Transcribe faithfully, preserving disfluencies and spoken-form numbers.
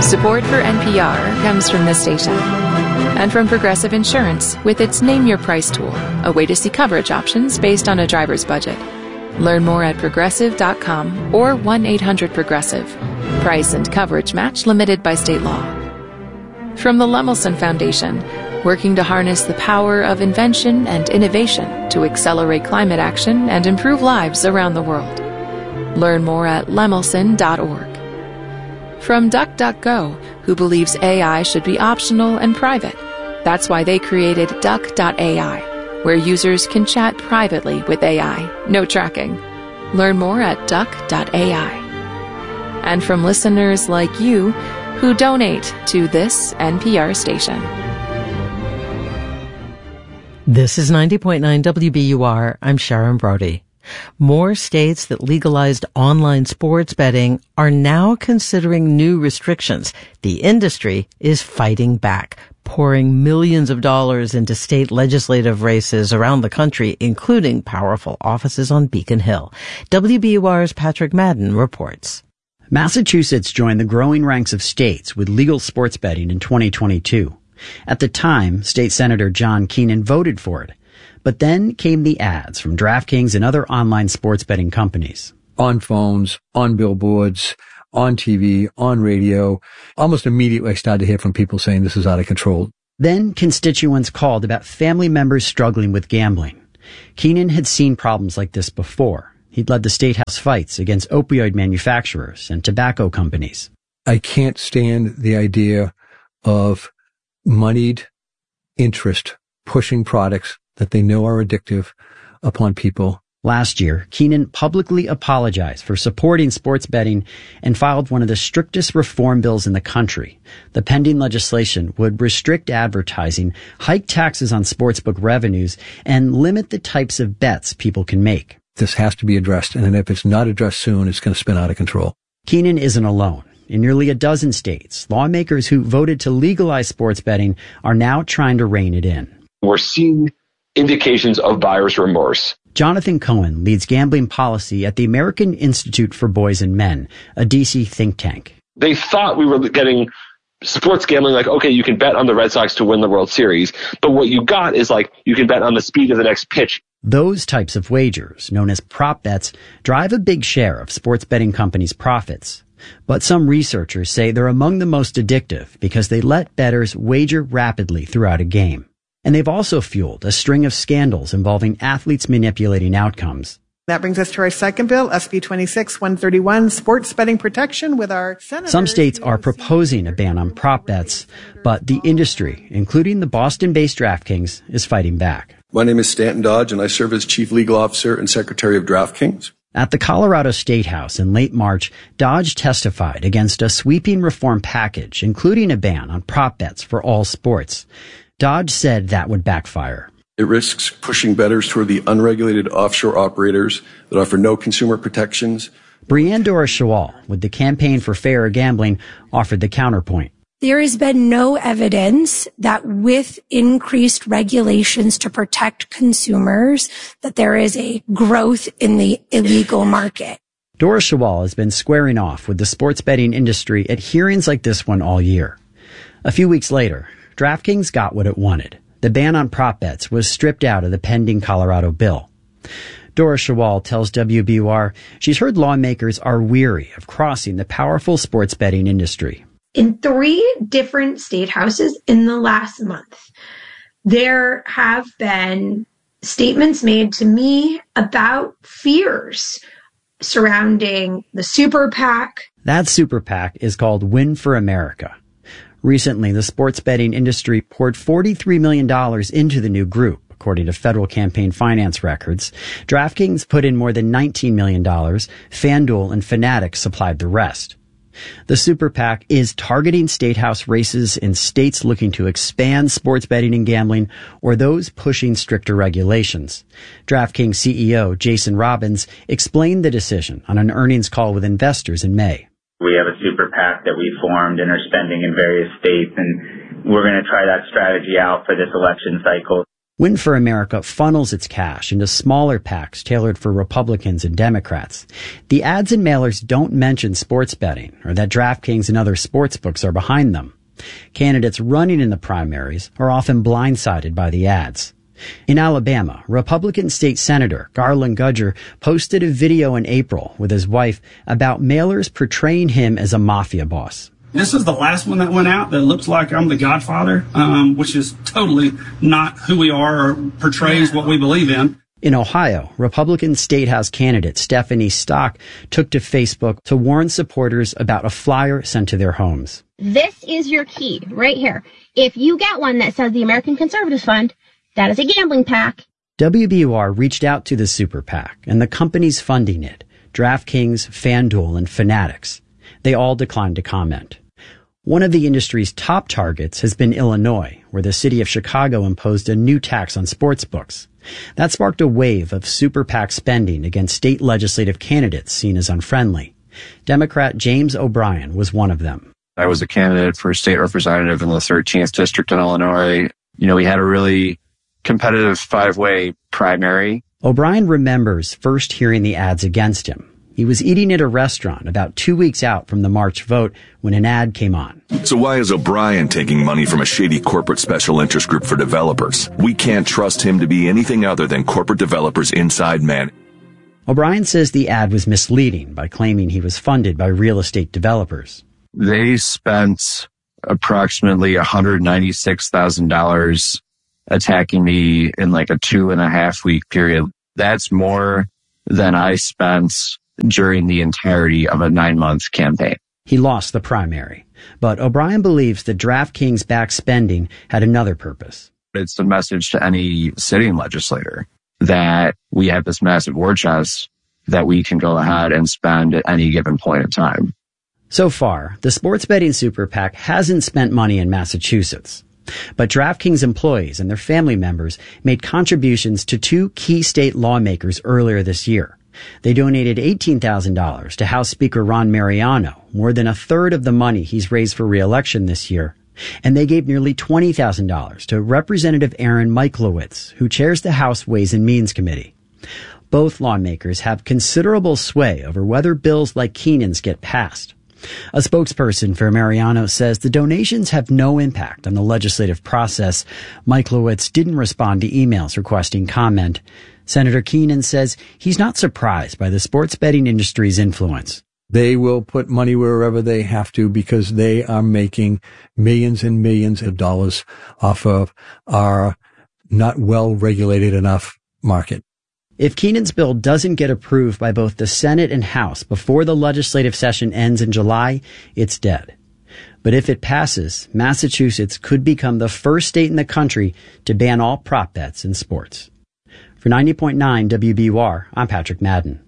Support for N P R comes from this station and from Progressive Insurance with its Name Your Price tool, a way to see coverage options based on a driver's budget. Learn more at progressive dot com or one eight hundred progressive. Price and coverage match limited by state law. From the Lemelson Foundation, working to harness the power of invention and innovation to accelerate climate action and improve lives around the world. Learn more at lemelson dot org. From DuckDuckGo, who believes A I should be optional and private. That's why they created duck dot A I, where users can chat privately with A I, no tracking. Learn more at duck dot A I. And from listeners like you who donate to this N P R station. This is ninety point nine W B U R. I'm Sharon Brody. More states that legalized online sports betting are now considering new restrictions. The industry is fighting back, pouring millions of dollars into state legislative races around the country, including powerful offices on Beacon Hill. W B U R's Patrick Madden reports. Massachusetts joined the growing ranks of states with legal sports betting in twenty twenty-two. At the time, State Senator John Keenan voted for it. But then came the ads from DraftKings and other online sports betting companies. On phones, on billboards, on T V, on radio. Almost immediately I started to hear from people saying this is out of control. Then constituents called about family members struggling with gambling. Keenan had seen problems like this before. He'd led the state house fights against opioid manufacturers and tobacco companies. I can't stand the idea of moneyed interest pushing products that they know are addictive upon people. Last year, Keenan publicly apologized for supporting sports betting and filed one of the strictest reform bills in the country. The pending legislation would restrict advertising, hike taxes on sportsbook revenues, and limit the types of bets people can make. This has to be addressed, and if it's not addressed soon, it's going to spin out of control. Keenan isn't alone. In nearly a dozen states, lawmakers who voted to legalize sports betting are now trying to rein it in. We're seeing indications of buyer's remorse. Jonathan Cohen leads gambling policy at the American Institute for Boys and Men, a D C think tank. They thought we were getting sports gambling like, okay, you can bet on the Red Sox to win the World Series, but what you got is like, you can bet on the speed of the next pitch. Those types of wagers, known as prop bets, drive a big share of sports betting companies' profits. But some researchers say they're among the most addictive because they let bettors wager rapidly throughout a game. And they've also fueled a string of scandals involving athletes manipulating outcomes. That brings us to our second bill, S B twenty-six one thirty-one, sports betting protection with our senators. Some states are proposing a ban on prop bets, but the industry, including the Boston-based DraftKings, is fighting back. My name is Stanton Dodge, and I serve as Chief Legal Officer and Secretary of DraftKings. At the Colorado State House in late March, Dodge testified against a sweeping reform package, including a ban on prop bets for all sports. Dodge said that would backfire. It risks pushing bettors toward the unregulated offshore operators that offer no consumer protections. Brianne Doris-Shawal, with the Campaign for Fairer Gambling, offered the counterpoint. There has been no evidence that with increased regulations to protect consumers, that there is a growth in the illegal market. Doris-Shawal has been squaring off with the sports betting industry at hearings like this one all year. A few weeks later, DraftKings got what it wanted. The ban on prop bets was stripped out of the pending Colorado bill. Doris-Shawal tells W B U R she's heard lawmakers are weary of crossing the powerful sports betting industry. In three different state houses in the last month, there have been statements made to me about fears surrounding the super PAC. That super PAC is called Win for America. Recently, the sports betting industry poured forty-three million dollars into the new group, according to federal campaign finance records. DraftKings put in more than nineteen million dollars. FanDuel and Fanatics supplied the rest. The Super PAC is targeting state house races in states looking to expand sports betting and gambling or those pushing stricter regulations. DraftKings C E O Jason Robbins explained the decision on an earnings call with investors in May. We have a Super PAC that we formed and are spending in various states, and we're going to try that strategy out for this election cycle. Win for America funnels its cash into smaller PACs tailored for Republicans and Democrats. The ads and mailers don't mention sports betting or that DraftKings and other sports books are behind them. Candidates running in the primaries are often blindsided by the ads. In Alabama, Republican State Senator Garland Gudger posted a video in April with his wife about mailers portraying him as a mafia boss. This is the last one that went out that looks like I'm the Godfather, um, which is totally not who we are or portrays what we believe in. In Ohio, Republican State House candidate Stephanie Stock took to Facebook to warn supporters about a flyer sent to their homes. This is your key right here. If you get one that says the American Conservative Fund, that is a gambling PAC. W B U R reached out to the Super PAC and the companies funding it, DraftKings, FanDuel, and Fanatics. They all declined to comment. One of the industry's top targets has been Illinois, where the city of Chicago imposed a new tax on sports books. That sparked a wave of Super PAC spending against state legislative candidates seen as unfriendly. Democrat James O'Brien was one of them. I was a candidate for state representative in the thirteenth district in Illinois. You know, we had a really competitive five-way primary. O'Brien remembers first hearing the ads against him. He was eating at a restaurant about two weeks out from the March vote when an ad came on. So why is O'Brien taking money from a shady corporate special interest group for developers? We can't trust him to be anything other than corporate developers' inside man. O'Brien says the ad was misleading by claiming he was funded by real estate developers. They spent approximately one hundred ninety-six thousand dollars attacking me in like a two and a half week period. That's more than I spent during the entirety of a nine-month campaign. He lost the primary, but O'Brien believes that DraftKings-backed spending had another purpose. It's a message to any sitting legislator that we have this massive war chest that we can go ahead and spend at any given point in time. So far, the sports betting super PAC hasn't spent money in Massachusetts. But DraftKings employees and their family members made contributions to two key state lawmakers earlier this year. They donated eighteen thousand dollars to House Speaker Ron Mariano, more than a third of the money he's raised for re-election this year. And they gave nearly twenty thousand dollars to Representative Aaron Michlowitz, who chairs the House Ways and Means Committee. Both lawmakers have considerable sway over whether bills like Keenan's get passed. A spokesperson for Mariano says the donations have no impact on the legislative process. Michlowitz didn't respond to emails requesting comment. Senator Keenan says he's not surprised by the sports betting industry's influence. They will put money wherever they have to because they are making millions and millions of dollars off of our not well regulated enough market. If Keenan's bill doesn't get approved by both the Senate and House before the legislative session ends in July, it's dead. But if it passes, Massachusetts could become the first state in the country to ban all prop bets in sports. For ninety point nine W B U R, I'm Patrick Madden.